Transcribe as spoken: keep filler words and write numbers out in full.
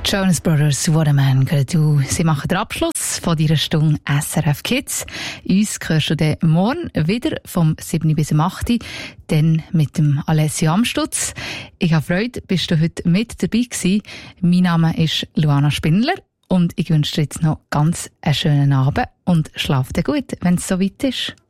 Jonas Brothers, What a Man Could Do. Sie machen den Abschluss von dieser Stunde S R F Kids. Uns hörst du dann morgen wieder vom sieben bis acht, dann mit dem Alessio Amstutz. Ich habe Freude, bist du heute mit dabei gewesen. Mein Name ist Luana Spindler und ich wünsche dir jetzt noch ganz einen schönen Abend und schlaf dir gut, wenn es soweit ist.